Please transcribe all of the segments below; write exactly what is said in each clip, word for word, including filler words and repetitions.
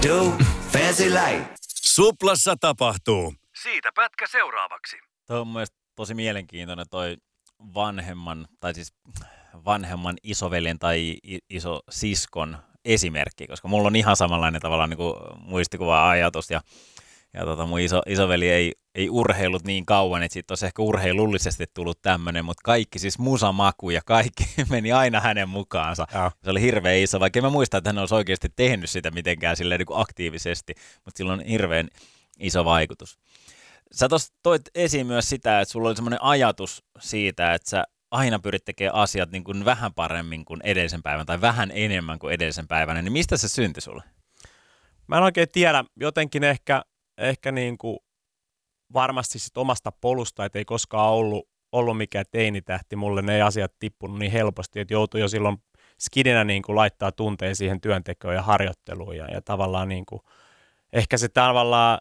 Do fancy light. Suplassa tapahtuu. Siitä pätkä seuraavaksi. Tuo on mun mielestä tosi mielenkiintoinen toi vanhemman, tai siis vanhemman isoveljen tai isosiskon esimerkki, koska mulla on ihan samanlainen tavallaan niin kuin muistikuva-ajatus, ja, ja tota, mun iso, isoveli ei, ei urheillut niin kauan, että siitä olisi ehkä urheilullisesti tullut tämmöinen, mutta kaikki siis musamaku ja kaikki meni aina hänen mukaansa. Ja. Se oli hirveän iso, vaikka en mä muista, että hän olisi oikeasti tehnyt sitä mitenkään silleen niin kuin aktiivisesti, mutta sillä on hirveän iso vaikutus. Sä tuossa toit esiin myös sitä, että sulla oli semmoinen ajatus siitä, että sä aina pyrit tekemään asiat niin kuin vähän paremmin kuin edellisen päivän tai vähän enemmän kuin edellisen päivänä, niin mistä se syntyi sulle? Mä en oikein tiedä, jotenkin ehkä, ehkä niin kuin varmasti sit omasta polusta, että ei koskaan ollut, ollut mikään teinitähti, mulle ne asiat tippunut niin helposti, että joutui jo silloin skidinä niin kuin laittaa tunteen siihen työntekoon ja harjoitteluun ja, ja tavallaan niin kuin, ehkä se tavallaan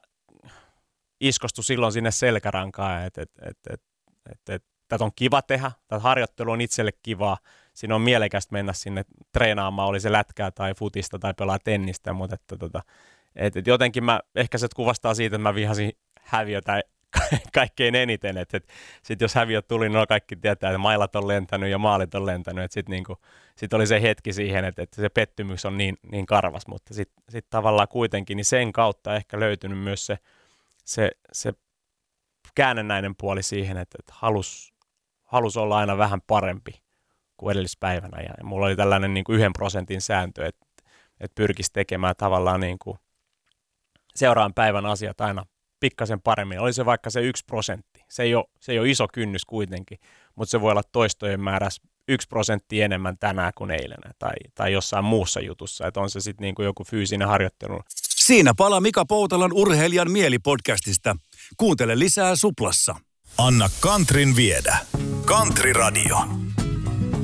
iskostui silloin sinne selkärankaan, että et, et, et, et, et, tätä on kiva tehdä, tätä harjoittelu on itselle kivaa, siinä on mielekästä mennä sinne treenaamaan, oli se lätkää tai futista tai pelaa tennistä, mutta että, tota, et, et jotenkin mä, ehkä se kuvastaa siitä, että mä vihasin häviötä kaikkein eniten, että et, sitten jos häviöt tuli, niin no kaikki tietää, että mailat on lentänyt ja maalit on lentänyt, että sitten niinku, sit oli se hetki siihen, että, että se pettymys on niin, niin karvas, mutta sitten sit tavallaan kuitenkin niin sen kautta ehkä löytynyt myös se Se, se käännennäinen puoli siihen, että, että halus, halus olla aina vähän parempi kuin edellispäivänä. Ja mulla oli tällainen niin kuin yhden prosentin sääntö, että, että pyrkisi tekemään tavallaan niin kuin seuraavan päivän asiat aina pikkasen paremmin. Oli se vaikka se yksi prosentti. Se ei ole, se ei ole iso kynnys kuitenkin, mutta se voi olla toistojen määrässä yksi prosentti enemmän tänään kuin eilen tai, tai jossain muussa jutussa. Että on se sitten niin kuin joku fyysinen harjoittelu. Siinä pala Mika Poutalan urheilijan mielipodcastista. Kuuntele lisää Suplassa. Anna Kantrin viedä. Kantri Radio.